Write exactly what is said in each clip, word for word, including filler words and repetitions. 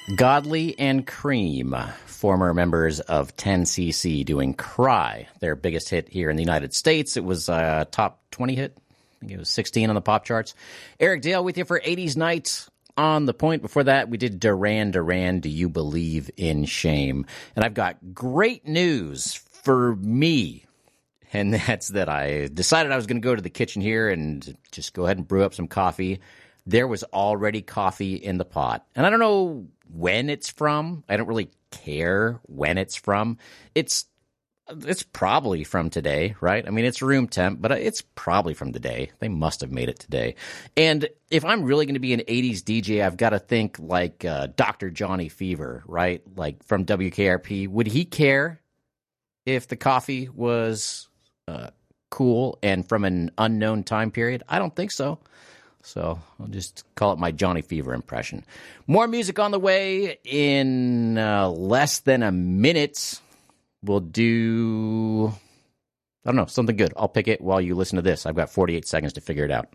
Godley and Cream, former members of ten C C, doing Cry, their biggest hit here in the United States. It was a top twenty hit. I think it was sixteen on the pop charts. Eric Dale with you for eighties Night on the Point. Before that, we did Duran Duran, Do You Believe in Shame? And I've got great news for me. And that's that I decided I was going to go to the kitchen here and just go ahead and brew up some coffee. There was already coffee in the pot. And I don't know when it's from. I don't really care when it's from. It's it's probably from today, right? I mean, it's room temp, but it's probably from today. They must have made it today. And if I'm really going to be an eighties D J, I've got to think like uh, Doctor Johnny Fever, right? Like from W K R P. Would he care if the coffee was uh, cool and from an unknown time period? I don't think so. So I'll just call it my Johnny Fever impression. More music on the way in uh, less than a minute. We'll do, I don't know, something good. I'll pick it while you listen to this. I've got forty-eight seconds to figure it out.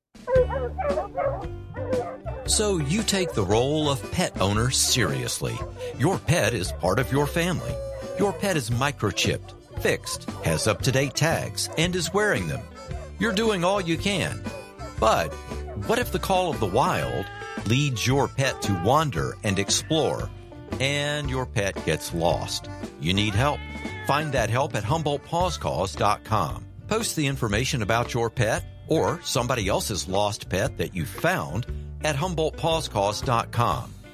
So you take the role of pet owner seriously. Your pet is part of your family. Your pet is microchipped, fixed, has up-to-date tags, and is wearing them. You're doing all you can. But what if the call of the wild leads your pet to wander and explore, and your pet gets lost? You need help. Find that help at Humboldt Paws Cause dot com. Post the information about your pet or somebody else's lost pet that you found at Humboldt Paws Cause dot com.